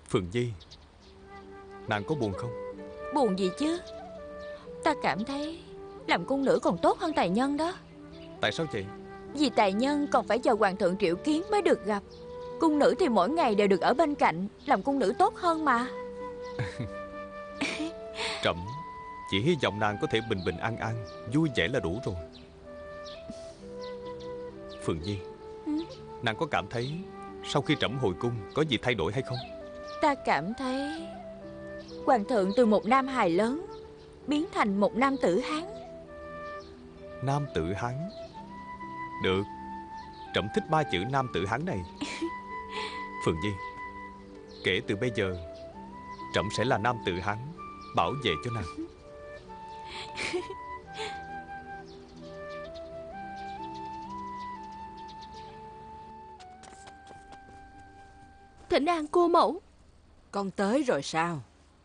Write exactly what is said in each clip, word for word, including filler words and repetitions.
Phượng Nhi, nàng có buồn không? Buồn gì chứ? Ta cảm thấy làm cung nữ còn tốt hơn tài nhân đó. Tại sao vậy? Vì tài nhân còn phải chờ hoàng thượng triệu kiến mới được gặp. Cung nữ thì mỗi ngày đều được ở bên cạnh. Làm cung nữ tốt hơn mà. Trẫm chỉ hy vọng nàng có thể bình bình an an, vui vẻ là đủ rồi. Phượng Nhi, ừ? nàng có cảm thấy sau khi trẫm hồi cung có gì thay đổi hay không? Ta cảm thấy hoàng thượng từ một nam hài lớn biến thành một nam tử Hán. Nam tử Hán? Được, trẫm thích ba chữ nam tử Hán này. Phượng Nhi, kể từ bây giờ trẫm sẽ là nam tử Hán, bảo vệ cho nàng. Thỉnh an cô mẫu. Con tới rồi sao?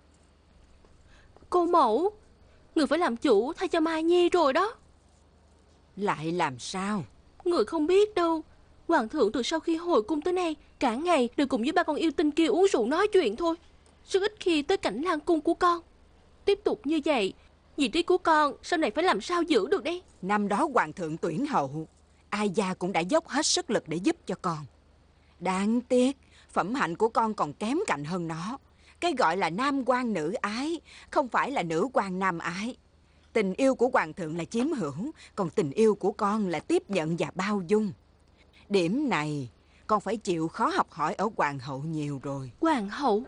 Cô mẫu, người phải làm chủ thay cho Mai Nhi rồi đó. Lại làm sao? Người không biết đâu. Hoàng thượng từ sau khi hồi cung tới nay cả ngày đều cùng với ba con yêu tinh kia uống rượu nói chuyện thôi, rất ít khi tới cảnh lang cung của con. Tiếp tục như vậy, vị trí của con sau này phải làm sao giữ được đây? Năm đó hoàng thượng tuyển hậu, ai gia cũng đã dốc hết sức lực để giúp cho con. Đáng tiếc phẩm hạnh của con còn kém cạnh hơn nó. Cái gọi là nam quan nữ ái không phải là nữ quan nam ái. Tình yêu của hoàng thượng là chiếm hữu, còn tình yêu của con là tiếp nhận và bao dung. Điểm này con phải chịu khó học hỏi ở hoàng hậu nhiều rồi. Hoàng hậu?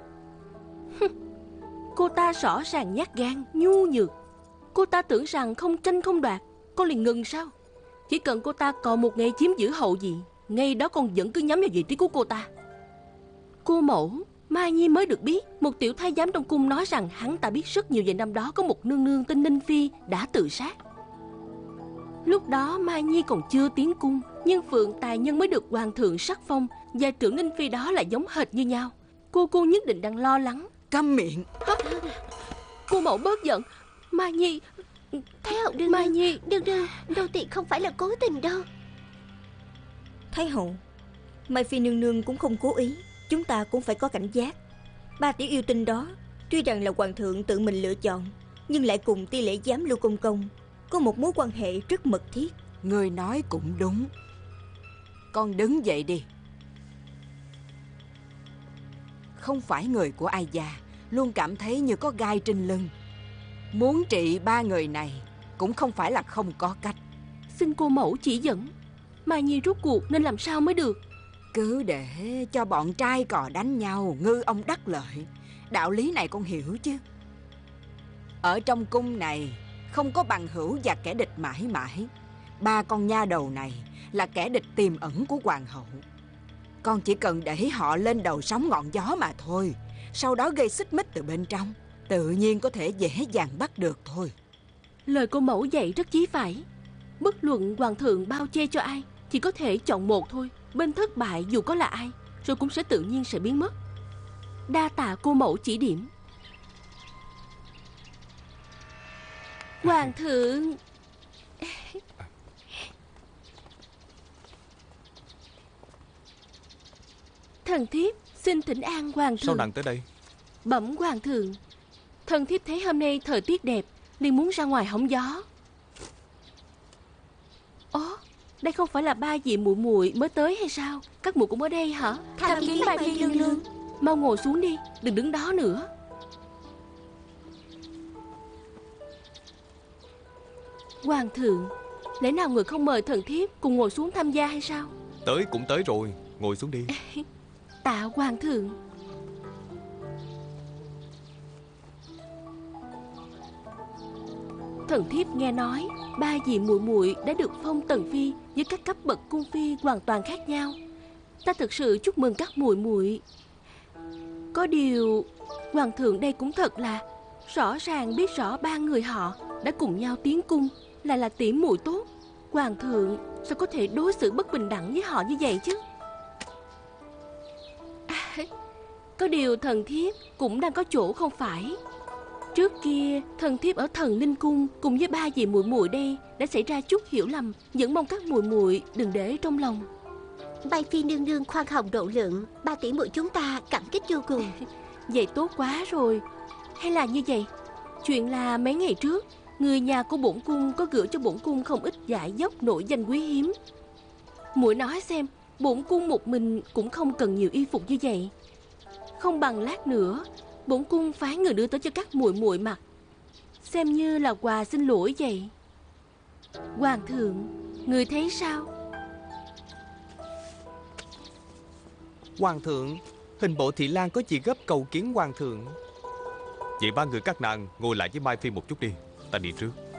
Cô ta rõ ràng nhát gan, nhu nhược. Cô ta tưởng rằng không tranh không đoạt con liền ngừng sao? Chỉ cần cô ta còn một ngày chiếm giữ hậu gì, ngay đó con vẫn cứ nhắm vào vị trí của cô ta. Cô mẫu, Mai Nhi mới được biết một tiểu thái giám trong cung nói rằng hắn ta biết rất nhiều về năm đó có một nương nương tên Ninh Phi đã tự sát. Lúc đó Mai Nhi còn chưa tiến cung, nhưng Phượng tài nhân mới được hoàng thượng sắc phong, và trưởng Ninh Phi đó là giống hệt như nhau. Cô cô nhất định đang lo lắng. Câm miệng. Cô mẫu bớt giận. Mai Nhi... Thái hậu đương Mai Nhi... Đương đương, nô tỳ không phải là cố tình đâu. Thái hậu, Mai Phi nương nương cũng không cố ý. Chúng ta cũng phải có cảnh giác. Ba tiểu yêu tinh đó tuy rằng là hoàng thượng tự mình lựa chọn, nhưng lại cùng ti lễ giám Lưu Công Công có một mối quan hệ rất mật thiết. Người nói cũng đúng. Con đứng dậy đi. Không phải người của ai già luôn cảm thấy như có gai trên lưng. Muốn trị ba người này cũng không phải là không có cách. Xin cô mẫu chỉ dẫn. Mai Nhi rốt cuộc nên làm sao mới được? Cứ để cho bọn trai cò đánh nhau, ngư ông đắc lợi. Đạo lý này con hiểu chứ. Ở trong cung này không có bằng hữu và kẻ địch mãi mãi. Ba con nha đầu này là kẻ địch tiềm ẩn của hoàng hậu. Con chỉ cần để họ lên đầu sóng ngọn gió mà thôi. Sau đó gây xích mích từ bên trong, tự nhiên có thể dễ dàng bắt được thôi. Lời cô mẫu dạy rất chí phải. Bất luận hoàng thượng bao che cho ai, chỉ có thể chọn một thôi. Bên thất bại dù có là ai, rồi cũng sẽ tự nhiên sẽ biến mất. Đa tạ cô mẫu chỉ điểm. Hoàng thượng. Thần thiếp xin thỉnh an hoàng thượng. Sao nàng tới đây? Bẩm hoàng thượng, thần thiếp thấy hôm nay thời tiết đẹp, liền muốn ra ngoài hóng gió. Ồ, đây không phải là ba vị muội muội mới tới hay sao? Các muội cũng ở đây hả? Tham kiến Mai Phi nương nương. Mau ngồi xuống đi, đừng đứng đó nữa. Hoàng thượng, lẽ nào người không mời thần thiếp cùng ngồi xuống tham gia hay sao? Tới cũng tới rồi, ngồi xuống đi. Tạ hoàng thượng. Thần thiếp nghe nói ba vị muội muội đã được phong tần phi với các cấp bậc cung phi hoàn toàn khác nhau. Ta thực sự chúc mừng các muội muội. Có điều hoàng thượng đây cũng thật là rõ ràng biết rõ ba người họ đã cùng nhau tiến cung, lại là tỉ muội tốt. Hoàng thượng sao có thể đối xử bất bình đẳng với họ như vậy chứ? À, có điều thần thiếp cũng đang có chỗ không phải. Trước kia thần thiếp ở Thần Linh Cung cùng với ba vị muội muội đây đã xảy ra chút hiểu lầm, vẫn mong các muội muội đừng để trong lòng. Mai Phi nương nương khoan hồng độ lượng, ba tỷ muội chúng ta cảm kích vô cùng. Vậy tốt quá rồi. Hay là như vậy, chuyện là mấy ngày trước người nhà của bổn cung có gửi cho bổn cung không ít giải dốc nổi danh quý hiếm. Muội nói xem, bổn cung một mình cũng không cần nhiều y phục như vậy. Không bằng lát nữa bổn cung phái người đưa tới cho các muội muội mặc, xem như là quà xin lỗi vậy. Hoàng thượng, người thấy sao? Hoàng thượng, hình bộ Thị Lan có chuyện gấp cầu kiến hoàng thượng. Vậy ba người các nàng ngồi lại với Mai Phi một chút đi, ta đi trước.